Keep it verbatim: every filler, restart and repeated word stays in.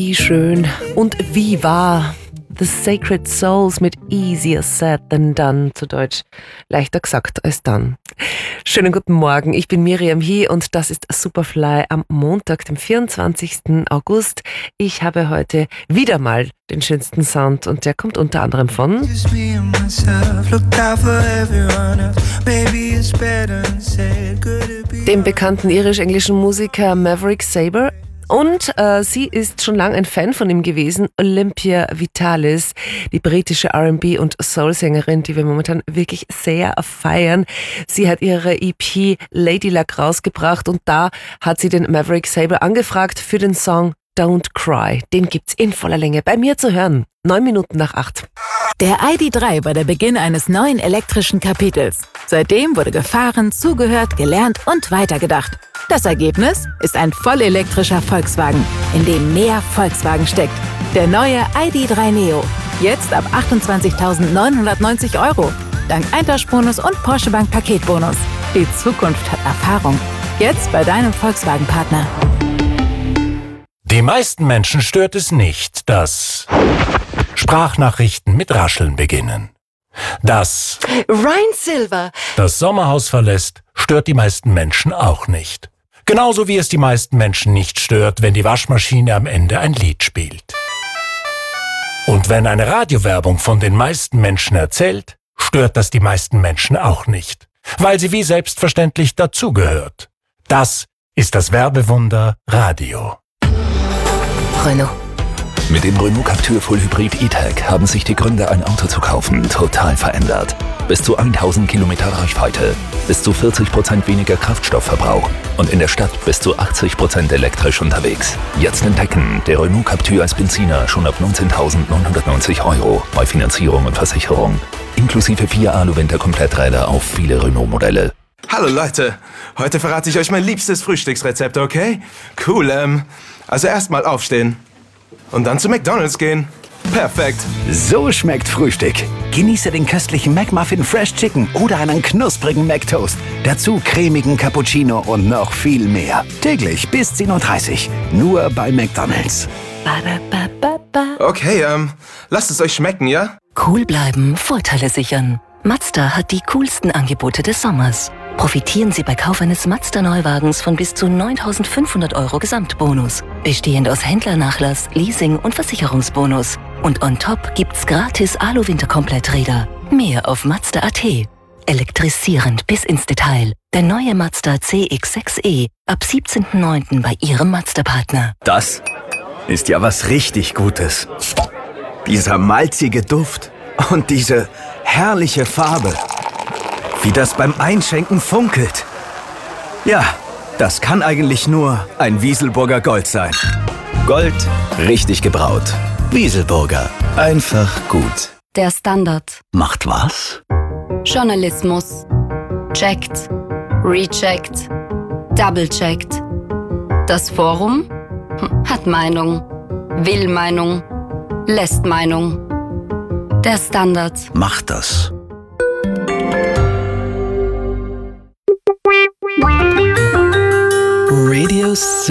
Wie schön und wie wahr. The Sacred Souls mit Easier Said Than Done, zu Deutsch leichter gesagt als dann. Schönen guten Morgen, ich bin Miriam Hie und das ist Superfly am Montag, dem vierundzwanzigsten August. Ich habe heute wieder mal den schönsten Sound und der kommt unter anderem von dem bekannten irisch-englischen Musiker Maverick Sabre. Und äh, sie ist schon lange ein Fan von ihm gewesen, Olympia Vitalis, die britische R and B- und Soul-Sängerin, die wir momentan wirklich sehr feiern. Sie hat ihre E P Lady Luck rausgebracht und da hat sie den Maverick Sabre angefragt für den Song Don't Cry. Den gibt's in voller Länge bei mir zu hören. Neun Minuten nach acht. Der I D drei war der Beginn eines neuen elektrischen Kapitels. Seitdem wurde gefahren, zugehört, gelernt und weitergedacht. Das Ergebnis ist ein vollelektrischer Volkswagen, in dem mehr Volkswagen steckt. Der neue I D drei Neo. Jetzt ab achtundzwanzigtausendneunhundertneunzig Euro. Dank Eintauschbonus und Porsche Bank Paketbonus. Die Zukunft hat Erfahrung. Jetzt bei deinem Volkswagen-Partner. Die meisten Menschen stört es nicht, dass Sprachnachrichten mit Rascheln beginnen. Dass Ryan Silver das Sommerhaus verlässt, stört die meisten Menschen auch nicht. Genauso wie es die meisten Menschen nicht stört, wenn die Waschmaschine am Ende ein Lied spielt. Und wenn eine Radiowerbung von den meisten Menschen erzählt, stört das die meisten Menschen auch nicht, weil sie wie selbstverständlich dazugehört. Das ist das Werbewunder Radio. Renault. Mit dem Renault Captur Full Hybrid E-Tech haben sich die Gründe, ein Auto zu kaufen, total verändert. Bis zu tausend Kilometer Reichweite, bis zu vierzig Prozent weniger Kraftstoffverbrauch und in der Stadt bis zu achtzig Prozent elektrisch unterwegs. Jetzt entdecken, der Renault Captur als Benziner schon ab neunzehntausendneunhundertneunzig Euro bei Finanzierung und Versicherung. Inklusive vier Alu-Winter-Kompletträder auf viele Renault-Modelle. Hallo Leute, heute verrate ich euch mein liebstes Frühstücksrezept, okay? Cool, ähm, also erstmal aufstehen und dann zu McDonald's gehen. Perfekt. So schmeckt Frühstück. Genieße den köstlichen McMuffin Fresh Chicken oder einen knusprigen McToast. Dazu cremigen Cappuccino und noch viel mehr. Täglich bis zehn Uhr dreißig. Nur bei McDonald's. Okay, ähm, lasst es euch schmecken, ja? Cool bleiben, Vorteile sichern. Mazda hat die coolsten Angebote des Sommers. Profitieren Sie bei Kauf eines Mazda-Neuwagens von bis zu neuntausendfünfhundert Euro Gesamtbonus, bestehend aus Händlernachlass, Leasing und Versicherungsbonus. Und on top gibt's gratis Alu-Winter-Kompletträder. Mehr auf Mazda Punkt A T. Elektrisierend bis ins Detail. Der neue Mazda C X sechs E ab siebzehnten neunten bei Ihrem Mazda-Partner. Das ist ja was richtig Gutes. Dieser malzige Duft und diese herrliche Farbe. Wie das beim Einschenken funkelt. Ja, das kann eigentlich nur ein Wieselburger Gold sein. Gold, richtig gebraut. Wieselburger, einfach gut. Der Standard. Macht was? Journalismus. Checkt. Recheckt. Double-checkt. Das Forum hat Meinung. Will Meinung. Lässt Meinung. Der Standard. Macht das. Radio